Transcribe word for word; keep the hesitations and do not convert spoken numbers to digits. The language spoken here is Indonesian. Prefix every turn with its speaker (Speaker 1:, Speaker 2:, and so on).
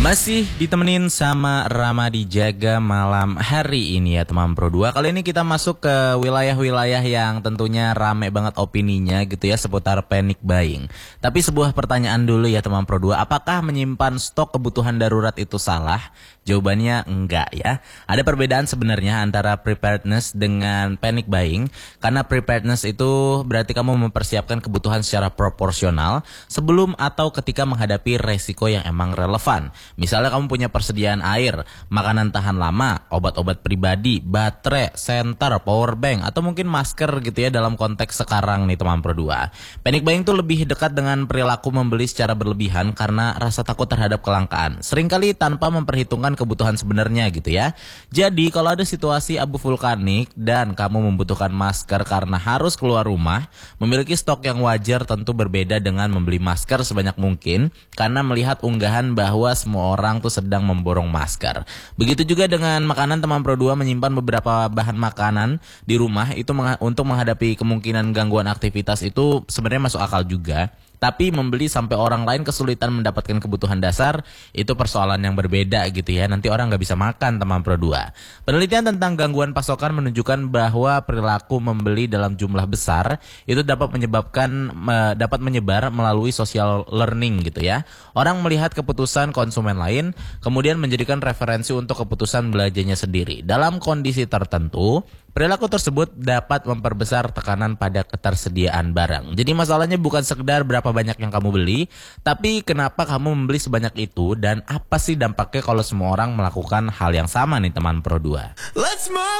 Speaker 1: Masih ditemenin sama Ramadi Jaga malam hari ini ya teman Pro dua. Kali ini kita masuk ke wilayah-wilayah yang tentunya rame banget opininya gitu ya seputar panic buying. Tapi sebuah pertanyaan dulu ya teman Pro dua, apakah menyimpan stok kebutuhan darurat itu salah? Jawabannya enggak ya. Ada perbedaan sebenarnya antara preparedness dengan panic buying. Karena preparedness itu berarti kamu mempersiapkan kebutuhan secara proporsional sebelum atau ketika menghadapi resiko yang emang relevan. Misalnya kamu punya persediaan air, makanan tahan lama, obat-obat pribadi, baterai, senter, power bank, atau mungkin masker gitu ya dalam konteks sekarang nih teman Pro dua. Panic buying itu lebih dekat dengan perilaku membeli secara berlebihan karena rasa takut terhadap kelangkaan. Seringkali tanpa memperhitungkan kebutuhan sebenarnya gitu ya. Jadi kalau ada situasi abu vulkanik dan kamu membutuhkan masker karena harus keluar rumah, memiliki stok yang wajar tentu berbeda dengan membeli masker sebanyak mungkin karena melihat unggahan bahwa semua orang tuh sedang memborong masker. Begitu juga dengan makanan, teman Pro dua menyimpan beberapa bahan makanan di rumah itu mengha- untuk menghadapi kemungkinan gangguan aktivitas itu sebenarnya masuk akal juga. Tapi membeli sampai orang lain kesulitan mendapatkan kebutuhan dasar itu persoalan yang berbeda gitu ya. Nanti orang nggak bisa makan teman Pro dua. Penelitian tentang gangguan pasokan menunjukkan bahwa perilaku membeli dalam jumlah besar itu dapat menyebabkan me, dapat menyebar melalui social learning gitu ya. Orang melihat keputusan konsumen lain kemudian menjadikan referensi untuk keputusan belanjanya sendiri. Dalam kondisi tertentu, perilaku tersebut dapat memperbesar tekanan pada ketersediaan barang. Jadi masalahnya bukan sekedar berapa banyak yang kamu beli, tapi kenapa kamu membeli sebanyak itu dan apa sih dampaknya kalau semua orang melakukan hal yang sama nih teman Pro dua. Let's move!